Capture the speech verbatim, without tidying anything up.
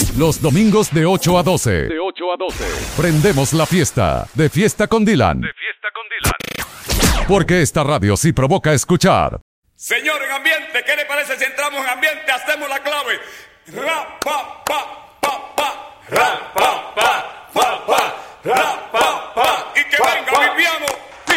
Los domingos de ocho a doce. De ocho a doce. Prendemos la fiesta. De Fiesta con Dylan. De fiesta con Dylan. Porque esta radio sí provoca escuchar. Señor, en ambiente, ¿qué le parece si entramos en ambiente? Hacemos la clave. Ra, pa, pa.